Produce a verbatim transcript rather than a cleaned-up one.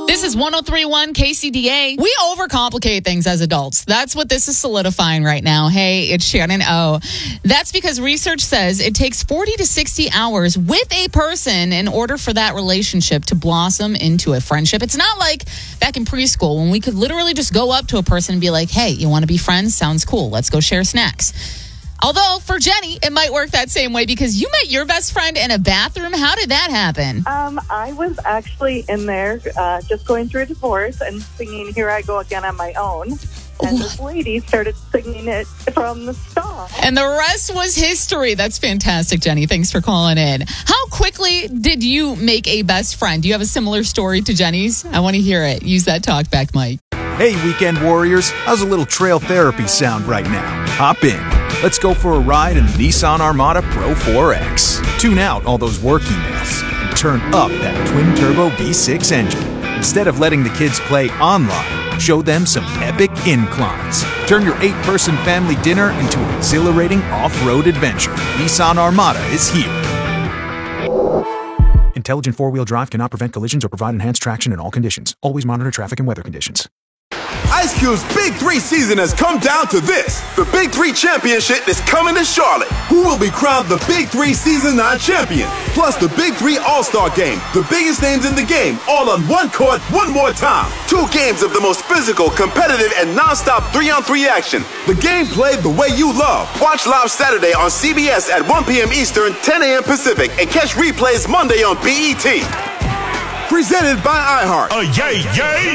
This is one oh three point one K C D A. We overcomplicate things as adults. That's what this is solidifying right now. Hey, it's Shannon O. That's because research says it takes forty to sixty hours with a person in order for that relationship to blossom into a friendship. It's not like back in preschool when we could literally just go up to a person and be like, hey, you want to be friends? Sounds cool. Let's go share snacks. Although, for Jenny, it might work that same way because you met your best friend in a bathroom. How did that happen? Um, I was actually in there uh, just going through a divorce and singing Here I Go Again on my own. And this lady started singing it from the stall. And the rest was history. That's fantastic, Jenny. Thanks for calling in. How quickly did you make a best friend? Do you have a similar story to Jenny's? I want to hear it. Use that talkback mic. Hey, weekend warriors. How's a little trail therapy sound right now? Hop in. Let's go for a ride in the Nissan Armada Pro four X. Tune out all those work emails and turn up that twin-turbo V six engine. Instead of letting the kids play online, show them some epic inclines. Turn your eight-person family dinner into an exhilarating off-road adventure. Nissan Armada is here. Intelligent four-wheel drive cannot prevent collisions or provide enhanced traction in all conditions. Always monitor traffic and weather conditions. Ice Cube's Big Three season has come down to this. The Big Three Championship is coming to Charlotte. Who will be crowned the Big Three Season nine champion? Plus the Big Three All-Star Game. The biggest names in the game, all on one court, one more time. Two games of the most physical, competitive, and non-stop three-on-three action. The game played the way you love. Watch live Saturday on C B S at one p.m. Eastern, ten a.m. Pacific, and catch replays Monday on B E T. Presented by iHeart. Uh, yay, yay!